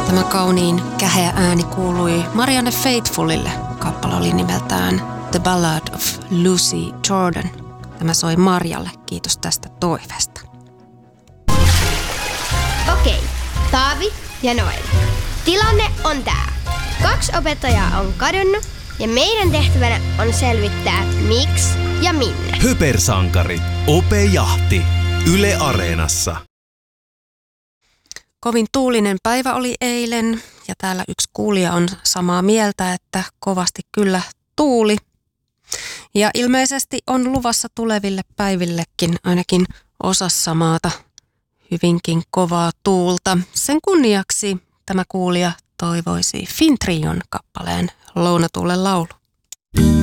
Tämä kauniin käheä ääni kuului Marianne Faithfullille. Kappale oli nimeltään The Ballad of Lucy Jordan. Tämä soi Marjalle. Kiitos tästä toiveesta. Okei, Taavi ja Noel. Tilanne on tää. 2 opettajaa on kadonnut ja meidän tehtävänä on selvittää miksi ja minne. Höpersankari. Opejahti. Yle Areenassa. Kovin tuulinen päivä oli eilen ja täällä yksi kuulija on samaa mieltä, että kovasti kyllä tuuli. Ja ilmeisesti on luvassa tuleville päivillekin ainakin osassa maata hyvinkin kovaa tuulta. Sen kunniaksi tämä kuulija toivoisi Fintrion kappaleen Lounatuulen laulu.